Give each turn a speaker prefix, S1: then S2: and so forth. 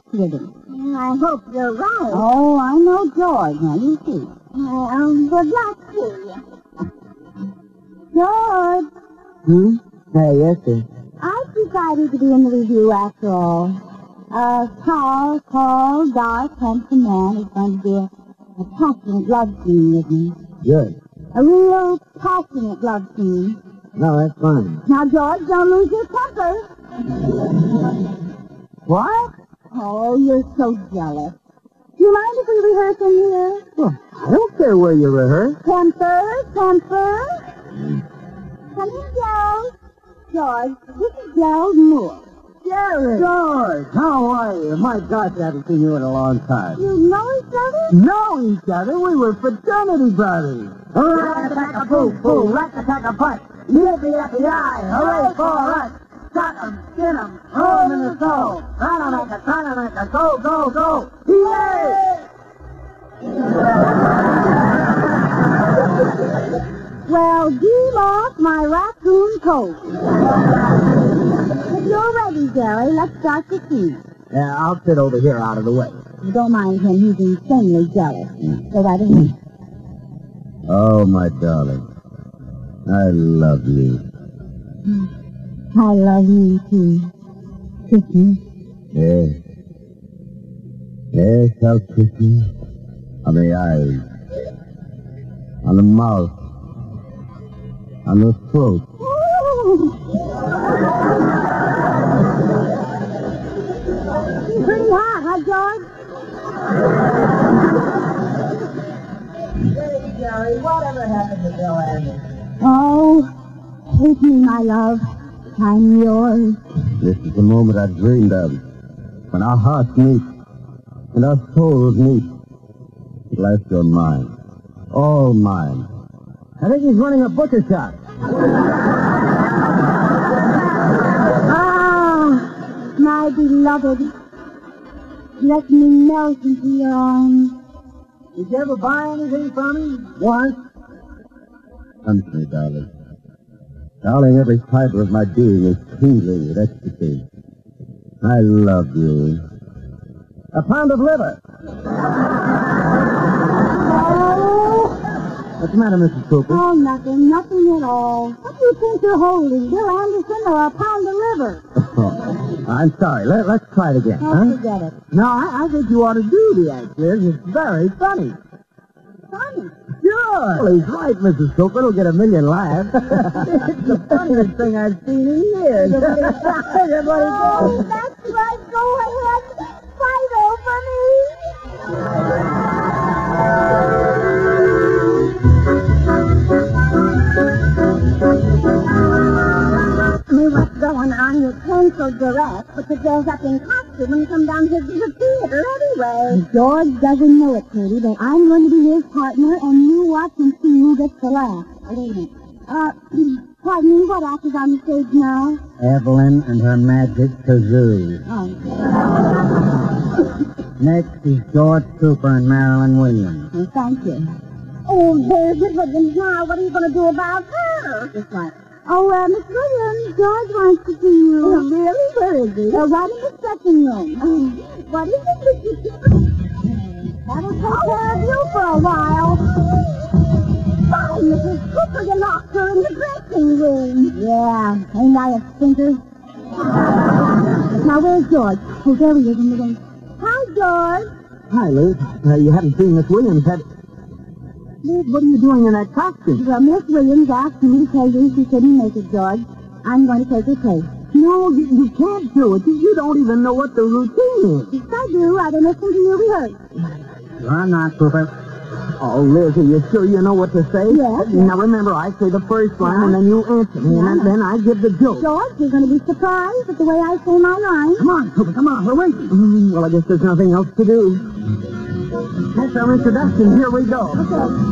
S1: with him.
S2: I hope you're right.
S1: Oh, I know George. Now, you see.
S2: Good luck to you.
S1: George,
S3: Yes, sir.
S1: I've decided to be in the review after all. A tall, dark, handsome man is going to do a passionate love scene with me.
S3: Good.
S1: A real passionate love scene.
S3: No, that's fine.
S1: Now, George, don't lose your temper.
S3: What?
S1: Oh, you're so jealous. Do you mind if we rehearse in here?
S3: Well, I don't care where you rehearse.
S1: Temper. Come in, Gerald. George, this is Gerald Moore.
S3: Jerry! George! How are you? My gosh, I haven't seen you in a long time.
S1: You know each other?
S3: Know each other? We were fraternity brothers. Rat-a-tack-a-poo-poo, rat-a-tack-a-putt. Yippee-yippee-yi, hooray for us. Suck 'em, skin 'em, throw 'em in the soul. Run-a-maca, go, go, go. Yay!
S1: Well, deal off my raccoon coat. If you're ready, Jerry, let's start the scene.
S3: Yeah, I'll sit over here out of the way.
S1: You don't mind him, he's insanely jealous. Go right ahead.
S3: Oh, my darling. I love you.
S1: I love you, too. Kiss me.
S3: Yes. Yes, I'll kiss you. On the eyes. On the mouth. On the throat.
S1: Pretty hot, huh, George?
S3: Hey, Jerry, whatever happened to Bill Anderson?
S1: Oh, take me, my love. I'm yours.
S3: This is the moment I've dreamed of. When our hearts meet. And our souls meet. At last you're mine. All mine. I think he's running a butcher shop.
S1: Ah, my beloved. Let me melt into your arms.
S3: Did you ever buy anything from him? Once. Come to me, darling. Darling, every fiber of my being is tingling with ecstasy. I love you. A pound of liver. What's the matter, Mrs. Cooper?
S1: Oh, nothing at all. What do you think you're holding, Bill Anderson or a pound of liver?
S3: I'm sorry. Let's try it again,
S1: Oh, forget it.
S3: No, I think you ought to do the act, Liz. It's very funny.
S1: Funny.
S3: Sure. Well, he's right, Mrs. Cooper. It'll get a million laughs. It's the funniest thing I've seen in years. Everybody
S1: Oh, that's right. Go ahead. Fight over me. What's going on? You came so direct, but the girls up in costume and come down here to the theater anyway. George doesn't know it, Katie, but I'm going to be his partner, and you watch and see who gets the laugh. Wait a minute. Pardon me, what actor's on the stage now?
S3: Evelyn and her magic kazoo.
S1: Oh.
S3: Next is George Cooper and Marilyn Williams.
S1: Well, thank you.
S2: Oh, there's Miss Williams now. What are you going to do about her?
S1: Just right. Oh, Miss Williams, George wants to see you.
S2: Oh, really? Where is he?
S1: Right in the dressing room.
S2: What is it?
S1: That'll take care of you for a while.
S2: Oh, Mrs. Cooper, you locked her in the dressing room.
S1: Yeah, ain't I a stinker? Now, where's George? Oh, there he is in the wing. Hi, George.
S3: Hi, Liz. You haven't seen Miss Williams, have you? Liz, what are you doing in that costume?
S1: Well, Miss Williams asked me to tell you she couldn't make it, George. I'm going to take her place.
S3: No, you can't do it. You don't even know what the routine is.
S1: Yes, I do. I've been listening to you rehearse.
S3: I'm not, Cooper. Oh, Liz, are you sure you know what to say?
S1: Yes.
S3: Now, remember, I say the first line, and then you answer me, and then I give the joke.
S1: George, you're going to be surprised at the way I say my line.
S3: Come on, Cooper, come on. We're waiting. Well, I guess there's nothing else to do. That's our introduction. Here we go.
S1: Okay.